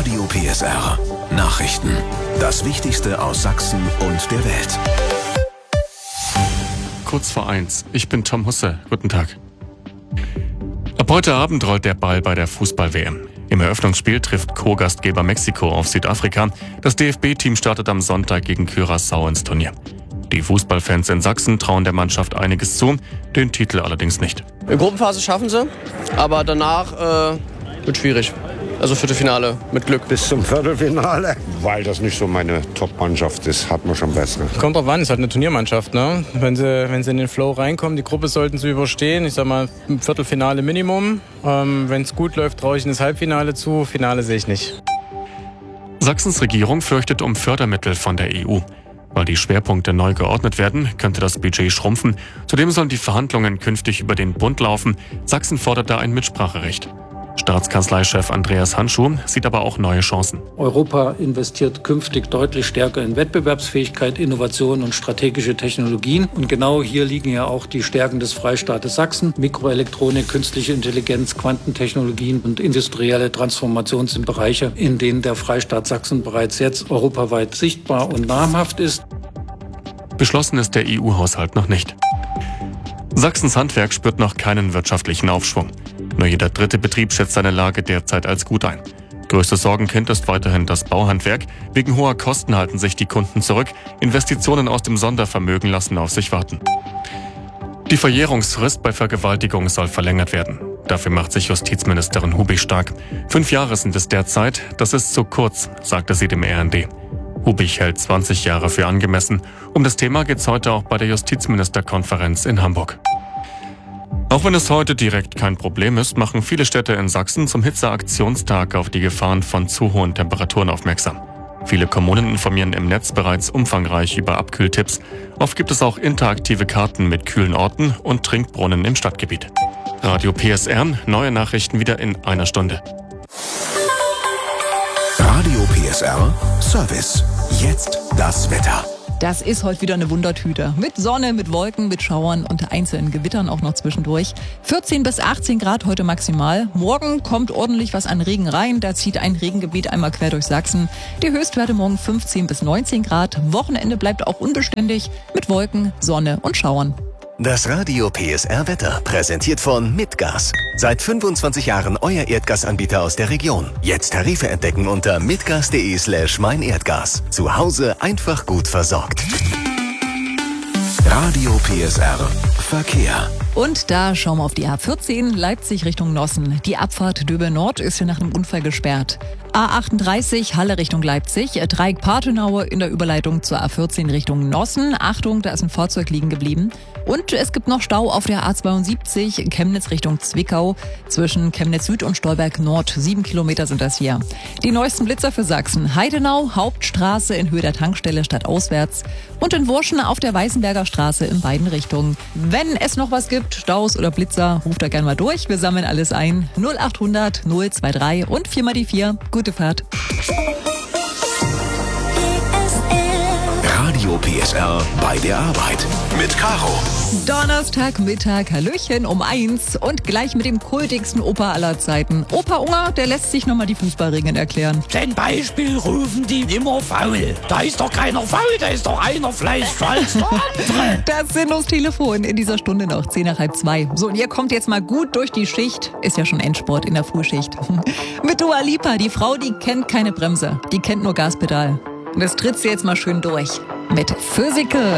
Radio PSR. Nachrichten. Das Wichtigste aus Sachsen und der Welt. Kurz vor 1. Ich bin Tom Husse. Guten Tag. Ab heute Abend rollt der Ball bei der Fußball-WM. Im Eröffnungsspiel trifft Co-Gastgeber Mexiko auf Südafrika. Das DFB-Team startet am Sonntag gegen Curaçao ins Turnier. Die Fußballfans in Sachsen trauen der Mannschaft einiges zu, den Titel allerdings nicht. In der Gruppenphase schaffen sie, aber danach wird schwierig. Also Viertelfinale mit Glück. Bis zum Viertelfinale, weil das nicht so meine Top-Mannschaft ist, hat man schon bessere. Kommt drauf an, ist halt eine Turniermannschaft, ne? Wenn sie in den Flow reinkommen, die Gruppe sollten sie überstehen. Ich sag mal, ein Viertelfinale Minimum. Wenn es gut läuft, traue ich ins Halbfinale zu. Finale sehe ich nicht. Sachsens Regierung fürchtet um Fördermittel von der EU. Weil die Schwerpunkte neu geordnet werden, könnte das Budget schrumpfen. Zudem sollen die Verhandlungen künftig über den Bund laufen. Sachsen fordert da ein Mitspracherecht. Staatskanzleichef Andreas Handschuh sieht aber auch neue Chancen. Europa investiert künftig deutlich stärker in Wettbewerbsfähigkeit, Innovation und strategische Technologien. Und genau hier liegen ja auch die Stärken des Freistaates Sachsen. Mikroelektronik, künstliche Intelligenz, Quantentechnologien und industrielle Transformation sind Bereiche, in denen der Freistaat Sachsen bereits jetzt europaweit sichtbar und namhaft ist. Beschlossen ist der EU-Haushalt noch nicht. Sachsens Handwerk spürt noch keinen wirtschaftlichen Aufschwung. Nur jeder dritte Betrieb schätzt seine Lage derzeit als gut ein. Größtes Sorgenkind ist weiterhin das Bauhandwerk. Wegen hoher Kosten halten sich die Kunden zurück. Investitionen aus dem Sondervermögen lassen auf sich warten. Die Verjährungsfrist bei Vergewaltigung soll verlängert werden. Dafür macht sich Justizministerin Hubich stark. 5 Jahre sind es derzeit. Das ist zu kurz, sagte sie dem RND. Hubich hält 20 Jahre für angemessen. Um das Thema geht es heute auch bei der Justizministerkonferenz in Hamburg. Auch wenn es heute direkt kein Problem ist, machen viele Städte in Sachsen zum Hitzeaktionstag auf die Gefahren von zu hohen Temperaturen aufmerksam. Viele Kommunen informieren im Netz bereits umfangreich über Abkühltipps. Oft gibt es auch interaktive Karten mit kühlen Orten und Trinkbrunnen im Stadtgebiet. Radio PSR, neue Nachrichten wieder in einer Stunde. Radio PSR Service. Jetzt das Wetter. Das ist heute wieder eine Wundertüte. Mit Sonne, mit Wolken, mit Schauern und einzelnen Gewittern auch noch zwischendurch. 14 bis 18 Grad heute maximal. Morgen kommt ordentlich was an Regen rein. Da zieht ein Regengebiet einmal quer durch Sachsen. Die Höchstwerte morgen 15 bis 19 Grad. Wochenende bleibt auch unbeständig mit Wolken, Sonne und Schauern. Das Radio PSR Wetter präsentiert von Mitgas. Seit 25 Jahren euer Erdgasanbieter aus der Region. Jetzt Tarife entdecken unter mitgas.de/meinerdgas. Zu Hause einfach gut versorgt. Radio PSR Verkehr. Und da schauen wir auf die A14 Leipzig Richtung Nossen. Die Abfahrt Döbel Nord ist hier nach einem Unfall gesperrt. A38 Halle Richtung Leipzig, Dreieck Parthenaue in der Überleitung zur A14 Richtung Nossen. Achtung, da ist ein Fahrzeug liegen geblieben. Und es gibt noch Stau auf der A72 Chemnitz Richtung Zwickau. Zwischen Chemnitz Süd und Stolberg Nord. 7 Kilometer sind das hier. Die neuesten Blitzer für Sachsen. Heidenau, Hauptstraße in Höhe der Tankstelle stadtauswärts. Und in Wurschen auf der Weißenberger Straße in beiden Richtungen. Wenn es noch was gibt, Staus oder Blitzer, ruft da gerne mal durch. Wir sammeln alles ein. 0800 023 und 4 mal die 4. Gute Fahrt. Radio PSR bei der Arbeit. Mit Caro. Donnerstagmittag, Hallöchen um 1 und gleich mit dem kultigsten Opa aller Zeiten. Opa Unger, der lässt sich nochmal die Fußballregeln erklären. Zum Beispiel rufen die immer faul. Da ist doch keiner faul, da ist doch einer fleißiger als der andere. Das Sendungstelefon in dieser Stunde noch 1:10:30. So, und ihr kommt jetzt mal gut durch die Schicht. Ist ja schon Endsport in der Frühschicht. Mit Dua Lipa, die Frau, die kennt keine Bremse. Die kennt nur Gaspedal. Und das tritt sie jetzt mal schön durch. Mit Physical.